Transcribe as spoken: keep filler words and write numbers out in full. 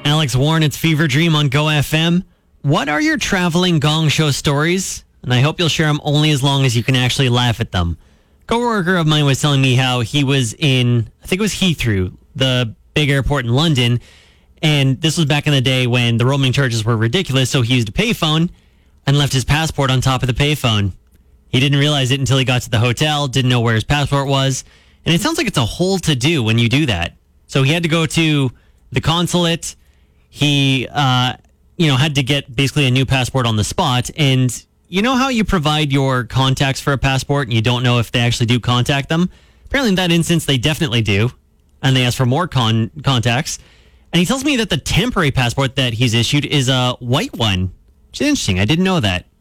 Alex Warren, it's Fever Dream on Go F M. What are your traveling gong show stories? And I hope you'll share them only as long as you can actually laugh at them. A coworker of mine was telling me how he was in, I think it was Heathrow, the big airport in London. And this was back in the day when the roaming charges were ridiculous, so he used a payphone and left his passport on top of the payphone. He didn't realize it until he got to the hotel, didn't know where his passport was. And it sounds like it's a whole to-do when you do that. So he had to go to the consulate. He, uh, you know, had to get basically a new passport on the spot. And you know how you provide your contacts for a passport and you don't know if they actually do contact them? Apparently in that instance, they definitely do. And they ask for more con- contacts. And he tells me that the temporary passport that he's issued is a white one, which is interesting. I didn't know that.